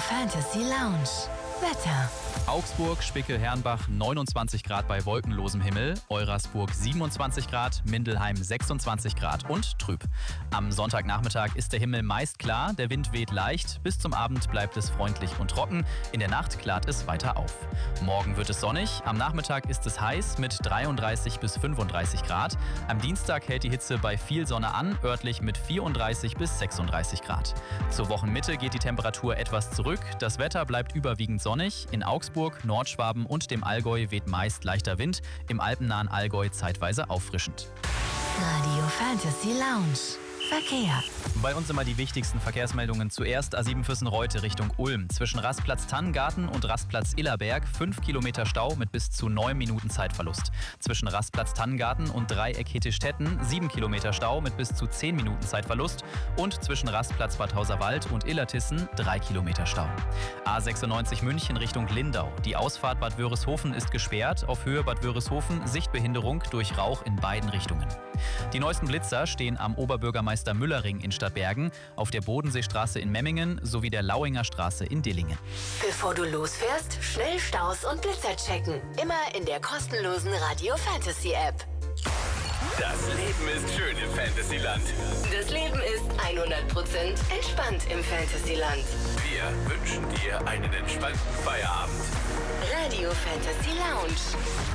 Fantasy Lounge. Wetter. Augsburg, Spicke, Herrenbach 29 Grad bei wolkenlosem Himmel, Eurasburg 27 Grad, Mindelheim 26 Grad und trüb. Am Sonntagnachmittag ist der Himmel meist klar, der Wind weht leicht, bis zum Abend bleibt es freundlich und trocken, in der Nacht klart es weiter auf. Morgen wird es sonnig, am Nachmittag ist es heiß mit 33 bis 35 Grad, am Dienstag hält die Hitze bei viel Sonne an, örtlich mit 34 bis 36 Grad. Zur Wochenmitte geht die Temperatur etwas zurück, das Wetter bleibt überwiegend sonnig, in Augsburg, Nordschwaben und dem Allgäu weht meist leichter Wind, im alpennahen Allgäu zeitweise auffrischend. Radio Fantasy Lounge. Verkehr. Bei uns immer die wichtigsten Verkehrsmeldungen. Zuerst A7 Füssen-Reute Richtung Ulm. Zwischen Rastplatz Tannengarten und Rastplatz Illerberg 5 Kilometer Stau mit bis zu 9 Minuten Zeitverlust. Zwischen Rastplatz Tannengarten und Dreieck Hittistetten 7 Kilometer Stau mit bis zu 10 Minuten Zeitverlust. Und zwischen Rastplatz Bad Hauserwald und Illertissen 3 Kilometer Stau. A96 München Richtung Lindau. Die Ausfahrt Bad Wörishofen ist gesperrt. Auf Höhe Bad Wörishofen Sichtbehinderung durch Rauch in beiden Richtungen. Die neuesten Blitzer stehen am Oberbürgermeister Müller-Ring in Stadtbergen, auf der Bodenseestraße in Memmingen sowie der Lauinger Straße in Dillingen. Bevor du losfährst, schnell Staus und Blitzer checken. Immer in der kostenlosen Radio Fantasy App. Das Leben ist schön im Fantasyland. Das Leben ist 100% entspannt im Fantasyland. Wir wünschen dir einen entspannten Feierabend. Radio Fantasy Lounge.